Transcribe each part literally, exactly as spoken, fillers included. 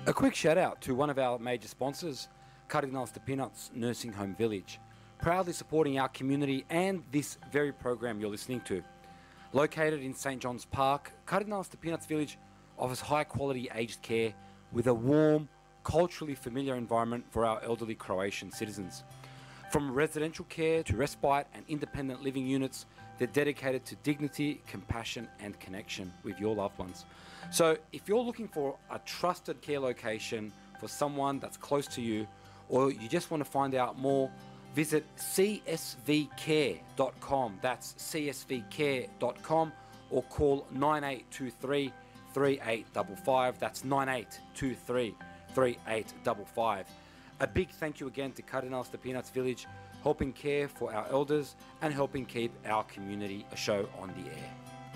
A quick shout out to one of our major sponsors, Cardinals de Peanuts Nursing Home Village, proudly supporting our community and this very program you're listening to. Located in Saint John's Park, Cardinals de Peanuts Village offers high quality aged care with a warm, culturally familiar environment for our elderly Croatian citizens. From residential care to respite and independent living units, they're dedicated to dignity, compassion and connection with your loved ones. So if you're looking for a trusted care location for someone that's close to you, or you just want to find out more, visit c s v care dot com. That's c s v care dot com, or call nine eight two three, three eight five five. That's nine eight two three, three eight five five. A big thank you again to Cardinals de Peanuts Village, helping care for our elders and helping keep our community show on the air.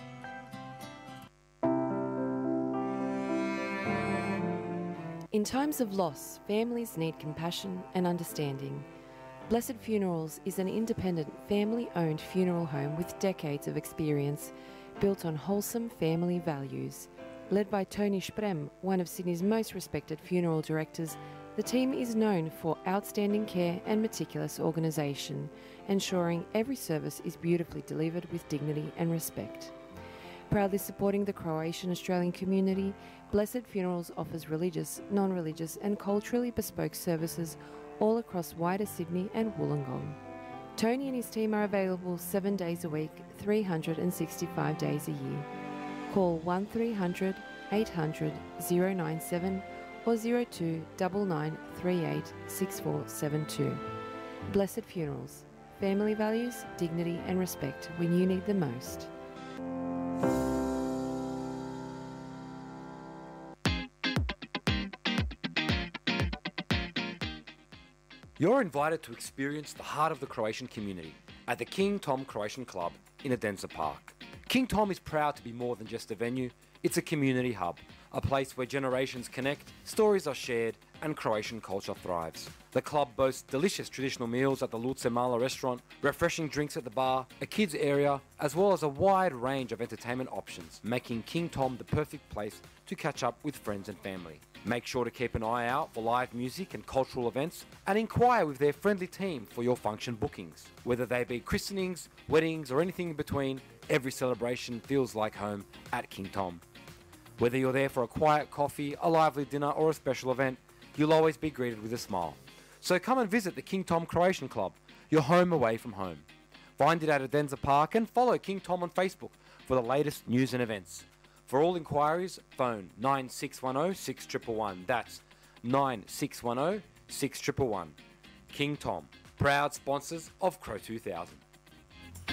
In times of loss, families need compassion and understanding. Blessed Funerals is an independent, family-owned funeral home with decades of experience, built on wholesome family values. Led by Tony Sprem, one of Sydney's most respected funeral directors, the team is known for outstanding care and meticulous organisation, ensuring every service is beautifully delivered with dignity and respect. Proudly supporting the Croatian Australian community, Blessed Funerals offers religious, non-religious and culturally bespoke services all across wider Sydney and Wollongong. Tony and his team are available seven days a week, three hundred sixty-five days a year. Call one three hundred, eight hundred, zero nine seven or zero two nine nine three eight six four seven two. Blessed Funerals. Family values, dignity and respect when you need them most. You're invited to experience the heart of the Croatian community at the King Tom Croatian Club in Adenza Park. King Tom is proud to be more than just a venue, it's a community hub, a place where generations connect, stories are shared and Croatian culture thrives. The club boasts delicious traditional meals at the Luce Mala restaurant, refreshing drinks at the bar, a kids area, as well as a wide range of entertainment options, making King Tom the perfect place to catch up with friends and family. Make sure to keep an eye out for live music and cultural events and inquire with their friendly team for your function bookings. Whether they be christenings, weddings or anything in between, every celebration feels like home at King Tom. Whether you're there for a quiet coffee, a lively dinner or a special event, you'll always be greeted with a smile. So come and visit the King Tom Croatian Club, your home away from home. Find it at Adenza Park and follow King Tom on Facebook for the latest news and events. For all inquiries, phone nine six one zero, six one one one. That's nine six one zero, six one one one. King Tom, proud sponsors of Crow two thousand.